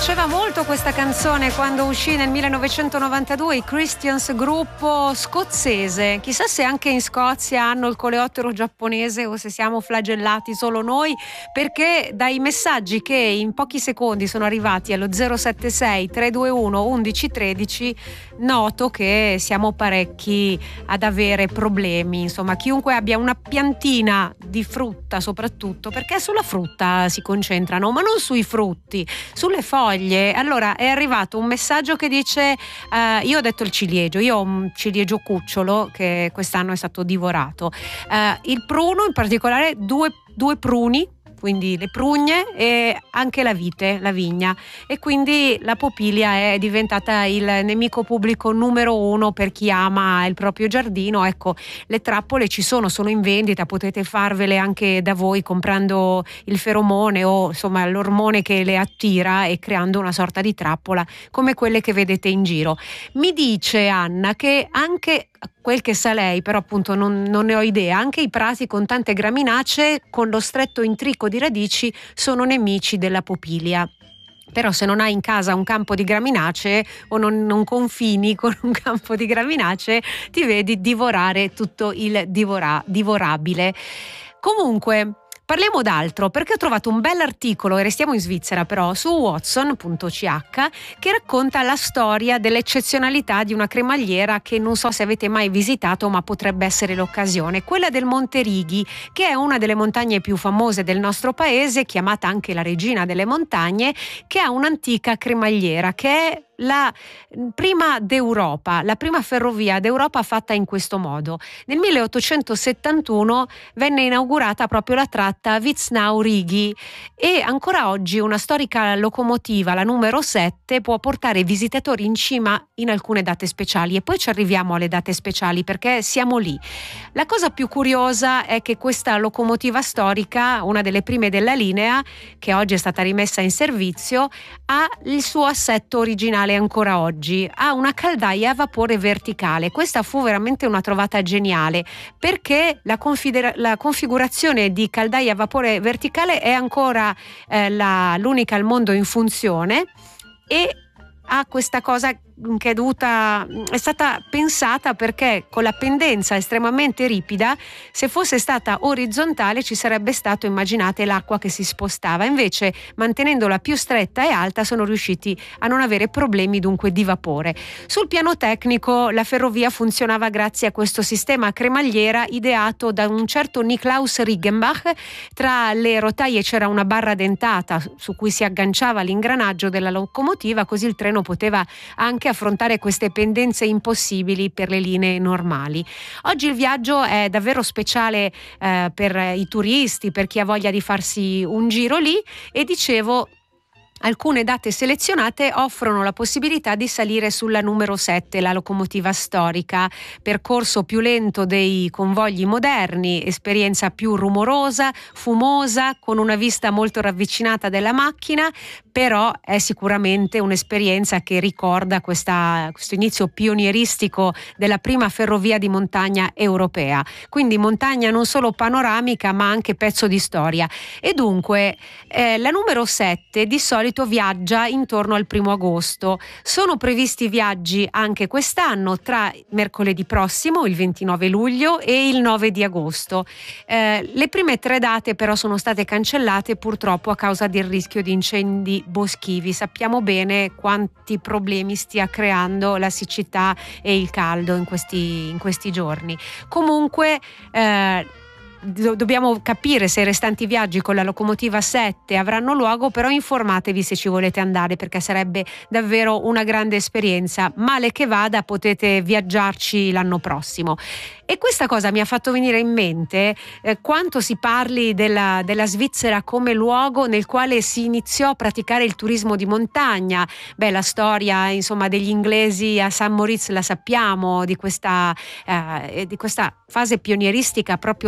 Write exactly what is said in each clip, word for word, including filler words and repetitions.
piaceva molto questa canzone quando uscì nel millenovecentonovantadue, i Christians, gruppo scozzese. Chissà se anche in Scozia hanno il coleottero giapponese o se siamo flagellati solo noi, perché dai messaggi che in pochi secondi sono arrivati allo zero sette sei tre due uno undici tredici noto che siamo parecchi ad avere problemi. Insomma, chiunque abbia una piantina di frutta soprattutto, perché sulla frutta si concentrano, ma non sui frutti, sulle foglie. Allora è arrivato un messaggio che dice uh, io ho detto il ciliegio, io ho un ciliegio cucciolo che quest'anno è stato divorato, uh, il pruno, in particolare due, due pruni, quindi le prugne e anche la vite, la vigna, e quindi la popilia è diventata il nemico pubblico numero uno per chi ama il proprio giardino. Ecco, le trappole ci sono, sono in vendita, potete farvele anche da voi comprando il feromone o insomma l'ormone che le attira e creando una sorta di trappola come quelle che vedete in giro. Mi dice Anna che anche quel che sa lei, però appunto non, non ne ho idea, anche i prati con tante graminacee con lo stretto intrico di radici sono nemici della popilia. Però se non hai in casa un campo di graminacee o non, non confini con un campo di graminacee, ti vedi divorare tutto il divora, divorabile. Comunque parliamo d'altro, perché ho trovato un bell'articolo, e restiamo in Svizzera però, su watson punto c h, che racconta la storia dell'eccezionalità di una cremagliera che non so se avete mai visitato, ma potrebbe essere l'occasione, quella del Monte Righi, che è una delle montagne più famose del nostro paese, chiamata anche la regina delle montagne, che ha un'antica cremagliera che è la prima d'Europa, la prima ferrovia d'Europa fatta in questo modo. Nel milleottocentosettantuno venne inaugurata proprio la tratta Vitznau-Righi e ancora oggi una storica locomotiva, la numero sette, può portare visitatori in cima in alcune date speciali, e poi ci arriviamo alle date speciali perché siamo lì. La cosa più curiosa è che questa locomotiva storica, una delle prime della linea, che oggi è stata rimessa in servizio, ha il suo assetto originale ancora oggi, ha una caldaia a vapore verticale. Questa fu veramente una trovata geniale, perché la, confidera- la configurazione di caldaia a vapore verticale è ancora eh, la, l'unica al mondo in funzione, e ha questa cosa che è dovuta, è stata pensata perché con la pendenza estremamente ripida, se fosse stata orizzontale ci sarebbe stato, immaginate, l'acqua che si spostava. Invece, mantenendola più stretta e alta, sono riusciti a non avere problemi dunque di vapore. Sul piano tecnico la ferrovia funzionava grazie a questo sistema a cremagliera ideato da un certo Niklaus Riggenbach. Tra le rotaie c'era una barra dentata su cui si agganciava l'ingranaggio della locomotiva, così il treno poteva anche affrontare queste pendenze impossibili per le linee normali. Oggi il viaggio è davvero speciale eh, per i turisti, per chi ha voglia di farsi un giro lì, e dicevo, alcune date selezionate offrono la possibilità di salire sulla numero sette, la locomotiva storica, percorso più lento dei convogli moderni, esperienza più rumorosa, fumosa, con una vista molto ravvicinata della macchina, però è sicuramente un'esperienza che ricorda questa, questo inizio pionieristico della prima ferrovia di montagna europea. Quindi montagna non solo panoramica, ma anche pezzo di storia. E dunque eh, la numero sette di solito viaggia intorno al primo agosto. Sono previsti viaggi anche quest'anno tra mercoledì prossimo, il ventinove luglio, e il nove di agosto. Eh, le prime tre date però sono state cancellate purtroppo a causa del rischio di incendi boschivi. Sappiamo bene quanti problemi stia creando la siccità e il caldo in questi, in questi giorni. Comunque eh, dobbiamo capire se i restanti viaggi con la locomotiva sette avranno luogo, però informatevi se ci volete andare, perché sarebbe davvero una grande esperienza. Male che vada, potete viaggiarci l'anno prossimo. E questa cosa mi ha fatto venire in mente eh, quanto si parli della, della Svizzera come luogo nel quale si iniziò a praticare il turismo di montagna. Beh, la storia insomma degli inglesi a Saint Moritz la sappiamo, di questa, eh, di questa fase pionieristica proprio dello sci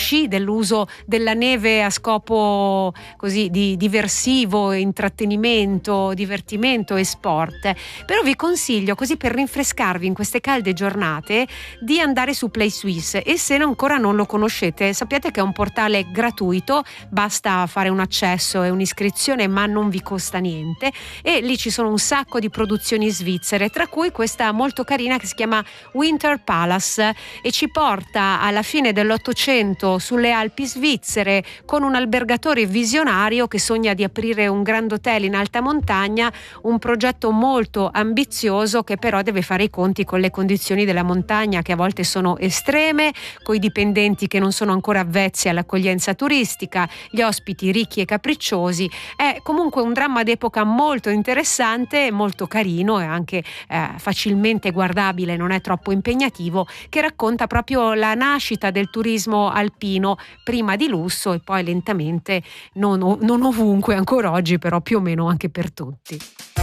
sci, dell'uso della neve a scopo così di diversivo, intrattenimento, divertimento e sport. Però vi consiglio, così per rinfrescarvi in queste calde giornate, di andare su Play Suisse, e se ancora non lo conoscete sappiate che è un portale gratuito, basta fare un accesso e un'iscrizione ma non vi costa niente, e lì ci sono un sacco di produzioni svizzere, tra cui questa molto carina che si chiama Winter Palace e ci porta alla fine dell'Ottocento sulle Alpi svizzere con un albergatore visionario che sogna di aprire un grand hotel in alta montagna, un progetto molto ambizioso che però deve fare i conti con le condizioni della montagna che a volte sono estreme, coi dipendenti che non sono ancora avvezzi all'accoglienza turistica, gli ospiti ricchi e capricciosi. È comunque un dramma d'epoca molto interessante, molto carino e anche eh, facilmente guardabile, non è troppo impegnativo, che racconta proprio la nascita del turismo alpino, prima di lusso e poi lentamente, non, non ovunque ancora oggi, però più o meno anche per tutti.